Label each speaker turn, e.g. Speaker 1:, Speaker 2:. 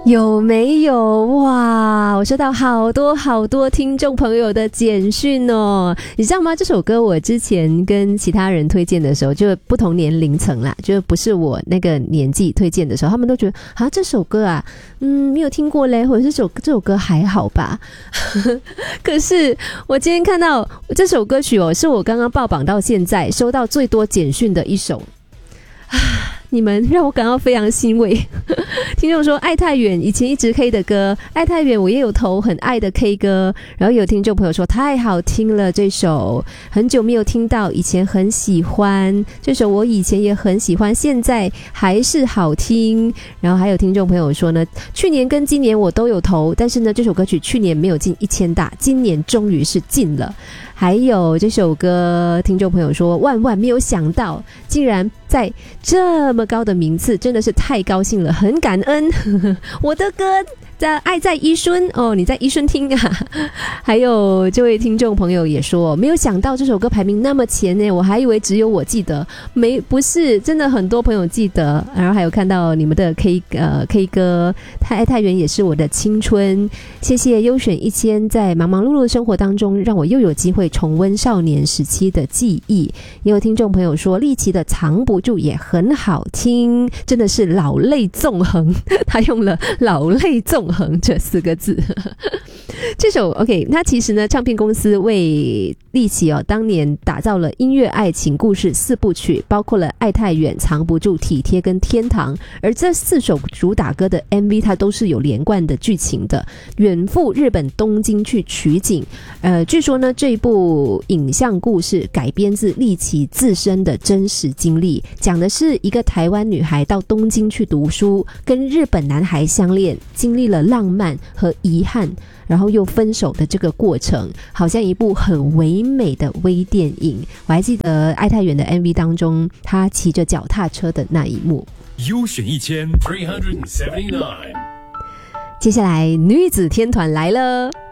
Speaker 1: 有没有哇？我收到好多听众朋友的简讯哦，你知道吗？这首歌我之前跟其他人推荐的时候，就不同年龄层啦，就不是我那个年纪推荐的时候，他们都觉得啊这首歌啊，没有听过嘞，或者是这首歌还好吧。可是我今天看到这首歌曲哦，是我刚刚报榜到现在收到最多简讯的一首。你们让我感到非常欣慰。听众说爱太远以前一直 K 的歌，爱太远我也有投很爱的 K 歌，然后有听众朋友说太好听了，这首很久没有听到，以前很喜欢这首，我以前也很喜欢，现在还是好听。然后还有听众朋友说呢，去年跟今年我都有投，但是呢这首歌曲去年没有进1000大，今年终于是进了。还有这首歌听众朋友说万万没有想到竟然在这么高的名次，真的是太高兴了，很感恩。我的歌在爱在宜春哦，你在宜春听啊。还有这位听众朋友也说没有想到这首歌排名那么前呢，我还以为只有我记得，不是，真的很多朋友记得。然后还有看到你们的 K 歌爱太远也是我的青春，谢谢优选1000，在忙忙碌碌的生活当中让我又有机会重温少年时期的记忆。也有听众朋友说立奇的藏不住也很好听，真的是老泪纵横。他用了老泪纵横这4个字。这首 OK， 那其实呢唱片公司为立奇当年打造了音乐爱情故事4部曲，包括了爱太远、藏不住、体贴跟天堂，而这4首主打歌的 MV 它都是有连贯的剧情的，远赴日本东京去取景。据说呢这一部影像故事改编自立奇自身的真实经历，讲的是一个台湾女孩到东京去读书，跟日本男孩相恋，经历了浪漫和遗憾，然后又分手的这个过程，好像一部很唯美的微电影。我还记得爱太远的 MV 当中他骑着脚踏车的那一幕。
Speaker 2: 优选1379，
Speaker 1: 接下来女子天团来了。